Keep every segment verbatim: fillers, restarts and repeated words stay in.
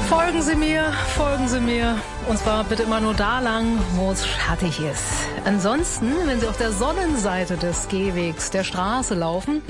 Folgen Sie mir, folgen Sie mir. Und zwar bitte immer nur da lang, wo es schattig ist. Ansonsten, wenn Sie auf der Sonnenseite des Gehwegs der Straße laufen,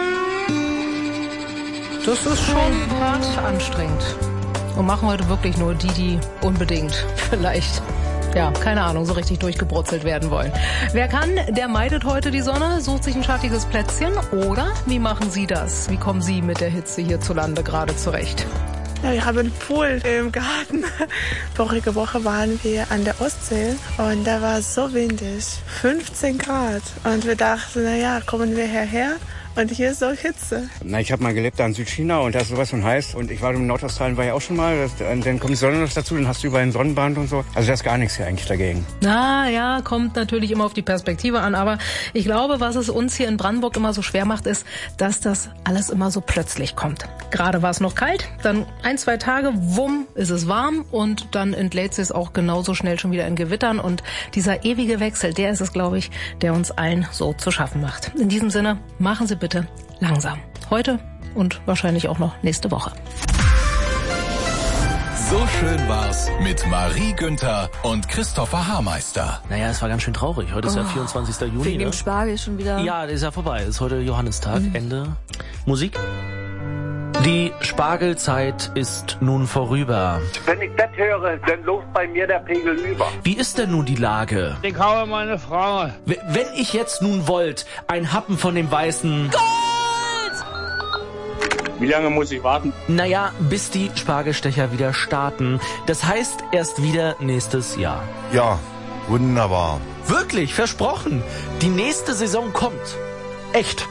das ist schon hart anstrengend. Und machen heute wirklich nur die, die unbedingt vielleicht, ja, keine Ahnung, so richtig durchgebrutzelt werden wollen. Wer kann, der meidet heute die Sonne, sucht sich ein schattiges Plätzchen. Oder wie machen Sie das? Wie kommen Sie mit der Hitze hierzulande gerade zurecht? Ja, wir haben einen Pool im Garten. Vorige Woche waren wir an der Ostsee und da war es so windig, fünfzehn Grad. Und wir dachten, naja, kommen wir hierher und hier ist so Hitze. Na, ich habe mal gelebt da in Südchina und da ist sowas von heiß. Und ich war im Nordaustralien, war ja auch schon mal. Das, dann kommt die Sonne noch dazu, dann hast du überall einen Sonnenbrand und so. Also da ist gar nichts hier eigentlich dagegen. Na ja, kommt natürlich immer auf die Perspektive an. Aber ich glaube, was es uns hier in Brandenburg immer so schwer macht, ist, dass das alles immer so plötzlich kommt. Gerade war es noch kalt, dann ein, zwei Tage, wumm, ist es warm und dann entlädt es auch genauso schnell schon wieder in Gewittern. Und dieser ewige Wechsel, der ist es, glaube ich, der uns allen so zu schaffen macht. In diesem Sinne, machen Sie bitte langsam. Heute und wahrscheinlich auch noch nächste Woche. So schön war's mit Marie Günther und Christopher Haarmeister. Naja, es war ganz schön traurig. Heute ist ja vierundzwanzigster Juni. Wegen ne? dem Spargel schon wieder. Ja, das ist ja vorbei. Ist heute Johannistag. Mhm. Ende. Musik. Die Spargelzeit ist nun vorüber. Wenn ich das höre, dann läuft bei mir der Pegel über. Wie ist denn nun die Lage? Ich habe meine Frau. W- wenn ich jetzt nun wollt, ein Happen von dem weißen Gold! Wie lange muss ich warten? Naja, bis die Spargelstecher wieder starten. Das heißt erst wieder nächstes Jahr. Ja, wunderbar. Wirklich, versprochen. Die nächste Saison kommt. Echt.